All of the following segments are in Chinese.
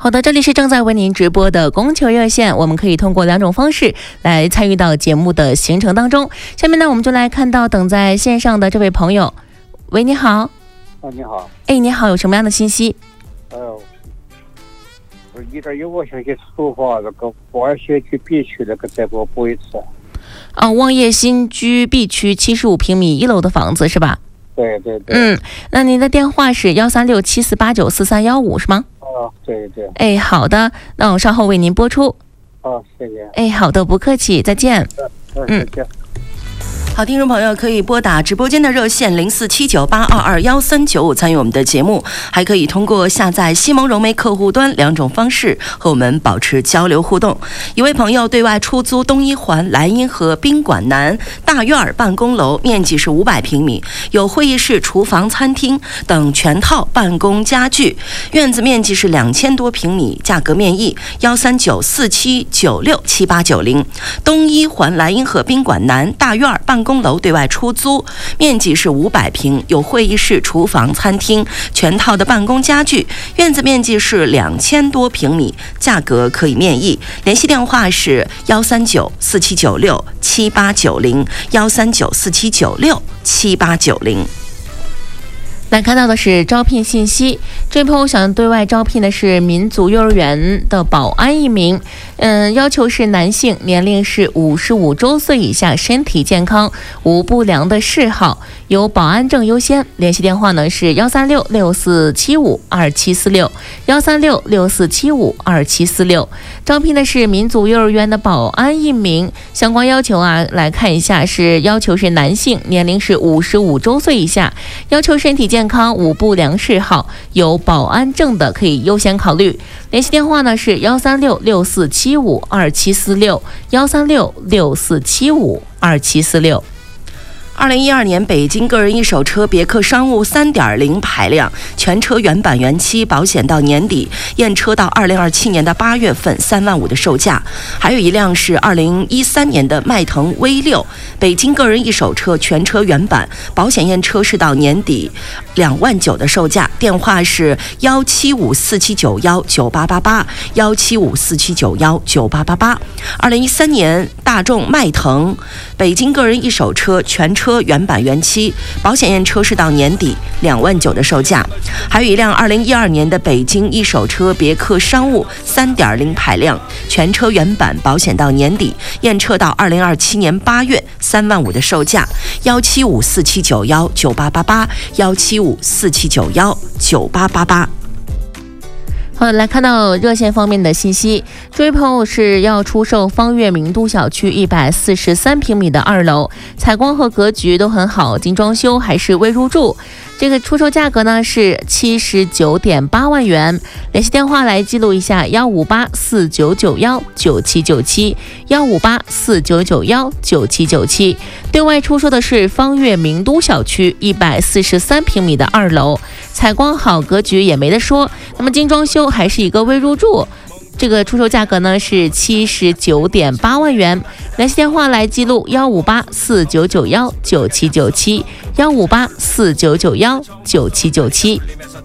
好的，这里是正在为您直播的供求热线，我们可以通过2种方式来参与到节目的行程当中。下面呢，我们就来看到等在线上的这位朋友。喂，你好。 你好。 你好，有什么样的信息？ 一点有我想去租房子，个望新居 B 区那个再给我补一次。 望业新居 B 区75平米1楼的房子是吧？ 对对对。 那您的电话是13674894315是吗？ 对对。 好的，那我稍后为您播出。 谢谢。 好的，不客气，再见。 再见。 好，听众朋友可以拨打直播间的热线0479822135参与我们的节目，还可以通过下载西蒙融媒客户端2种方式和我们保持交流互动。一位朋友对外出租东一环莱茵河宾馆南大院办公楼，面积是500平米，有会议室、厨房、餐厅等全套办公家具，院子面积是2000多平米，价格面议13947967890。东一环莱茵河宾馆南大院办公楼对外出租，面积是500平，有会议室、厨房、餐厅全套的办公家具，院子面积是2000多平米，价格可以面议。联系电话是13947967890 13947967890。 来看到的是招聘信息，这位朋友想对外招聘的是民族幼儿园的保安1名，要求是男性，年龄是55周岁以下，身体健康，无不良的嗜好，有保安证优先。联系电话呢是13664752746 13664752746。招聘的是民族幼儿园的保安1名，相关要求来看一下，要求是男性，年龄是55周岁以下，要求身体健康，无不良嗜好，有保安证的可以优先考虑。联系电话呢是13664752746 13664752746。 2012年北京个人一手车别克商务 3.0 排量，全车原版原漆，保险到年底，验车到2027年的8月份，3万5的售价。还有一辆是2013年的迈腾 V6， 北京个人一手车，全车原版，保险验车是到年底，2万9的售价。电话是17547919888 17547919888。2013年大众迈腾，北京个人一手车，全车原版原漆，保险验车是到年底，2万9的售价。还有一辆2012年的北京一手车别克商务 3.0 排量，全车原版，保险到年底，验车到2027年8月，3万5的售价。17547919888 17547919888。 好，来看到热线方面的信息，这位朋友是要出售方悦名都小区143平米的2楼，采光和格局都很好，精装修还是未入住。这个出售价格呢是79.8万元。联系电话来记录一下15849919797 15849919797。对外出售的是方悦名都小区143平米的2楼，采光好，格局也没得说，那么精装修还是一个未入住。这个出售价格呢是79.8万元。联系电话来记录15849919797 15849919797。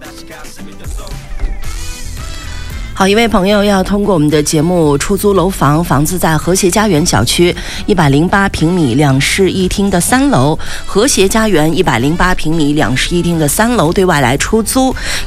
好，一位朋友要通过我们的节目出租楼房，房子在和谐家园小区108平米2室1厅的3楼，和谐家园108平米2室1厅的3楼对外来出租，